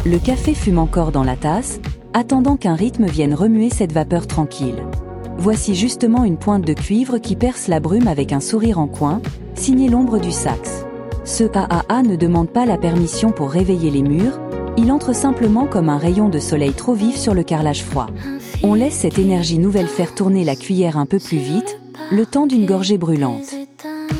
Le café fume encore dans la tasse, attendant qu'un rythme vienne remuer cette vapeur tranquille. Voici justement une pointe de cuivre qui perce la brume avec un sourire en coin, signé l'ombre du sax. Ce AAA ne demande pas la permission pour réveiller les murs, il entre simplement comme un rayon de soleil trop vif sur le carrelage froid. On laisse cette énergie nouvelle faire tourner la cuillère un peu plus vite, le temps d'une gorgée brûlante.